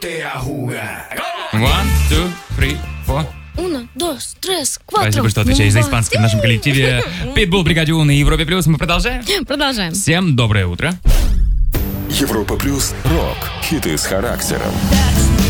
One, two, three, four. Uno, dos, tres, cuatro. Спасибо, что отвечаешь за испанский в нашем коллективе. Питбул, Бригаде У на Европе Плюс. Мы продолжаем. Продолжаем. Всем доброе утро. Европа Плюс. Рок. Хиты с характером.